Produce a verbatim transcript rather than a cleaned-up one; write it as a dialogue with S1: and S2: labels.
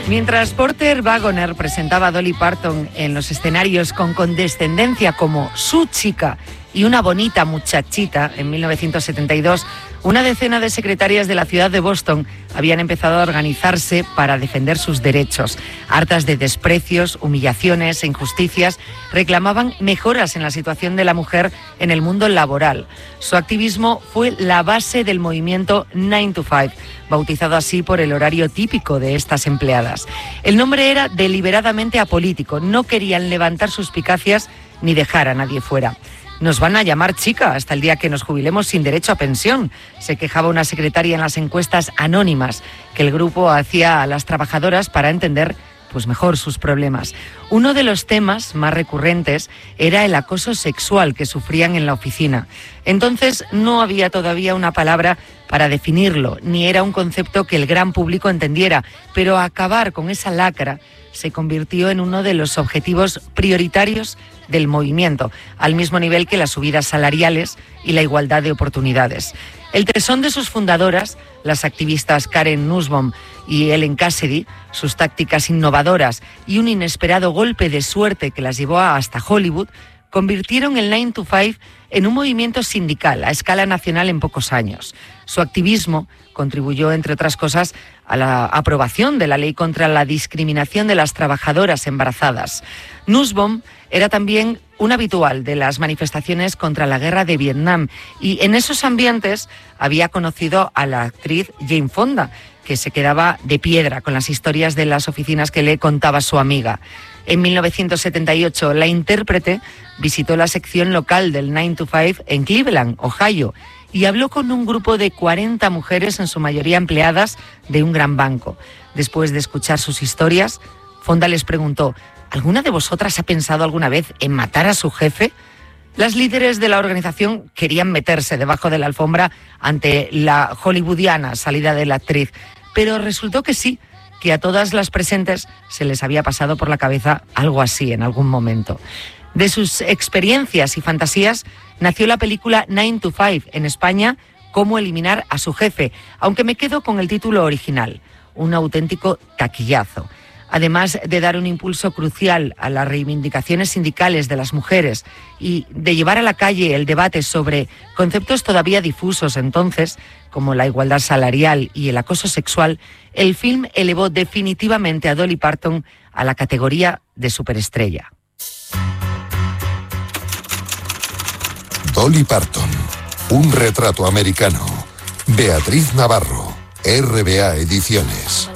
S1: Mientras Porter Wagoner presentaba a Dolly Parton en los escenarios con condescendencia como su chica y una bonita muchachita en mil novecientos setenta y dos, una decena de secretarias de la ciudad de Boston habían empezado a organizarse para defender sus derechos. Hartas de desprecios, humillaciones e injusticias, reclamaban mejoras en la situación de la mujer en el mundo laboral. Su activismo fue la base del movimiento nine to five, bautizado así por el horario típico de estas empleadas. El nombre era deliberadamente apolítico, no querían levantar suspicacias ni dejar a nadie fuera. Nos van a llamar chica hasta el día que nos jubilemos sin derecho a pensión, se quejaba una secretaria en las encuestas anónimas que el grupo hacía a las trabajadoras para entender pues mejor sus problemas. Uno de los temas más recurrentes era el acoso sexual que sufrían en la oficina. Entonces no había todavía una palabra para definirlo, ni era un concepto que el gran público entendiera, pero acabar con esa lacra se convirtió en uno de los objetivos prioritarios del movimiento, al mismo nivel que las subidas salariales y la igualdad de oportunidades. El tesón de sus fundadoras, las activistas Karen Nussbaum y Ellen Cassidy, sus tácticas innovadoras y un inesperado golpe de suerte que las llevó hasta Hollywood, convirtieron el nine to five en un movimiento sindical a escala nacional en pocos años. Su activismo contribuyó, entre otras cosas, a la aprobación de la ley contra la discriminación de las trabajadoras embarazadas. Nussbaum era también un habitual de las manifestaciones contra la guerra de Vietnam y en esos ambientes había conocido a la actriz Jane Fonda, que se quedaba de piedra con las historias de las oficinas que le contaba su amiga. En mil novecientos setenta y ocho, la intérprete visitó la sección local del nine to five en Cleveland, Ohio, y habló con un grupo de cuarenta mujeres, en su mayoría empleadas de un gran banco. Después de escuchar sus historias, Fonda les preguntó: ¿alguna de vosotras ha pensado alguna vez en matar a su jefe? Las líderes de la organización querían meterse debajo de la alfombra ante la hollywoodiana salida de la actriz, pero resultó que sí, que a todas las presentes se les había pasado por la cabeza algo así en algún momento. De sus experiencias y fantasías nació la película nine to five, en España, Cómo eliminar a su jefe, aunque me quedo con el título original, un auténtico taquillazo. Además de dar un impulso crucial a las reivindicaciones sindicales de las mujeres y de llevar a la calle el debate sobre conceptos todavía difusos entonces, como la igualdad salarial y el acoso sexual, el film elevó definitivamente a Dolly Parton a la categoría de superestrella.
S2: Dolly Parton, un retrato americano. Beatriz Navarro, R B A Ediciones.